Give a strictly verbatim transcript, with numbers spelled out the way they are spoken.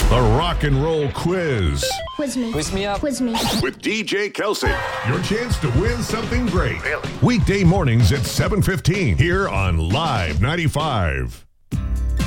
The Rock and Roll Quiz. Quiz me. Quiz me up. Quiz me. With D J Kelsey. Your chance to win something great. Really? Weekday mornings at seven fifteen here on Live ninety-five.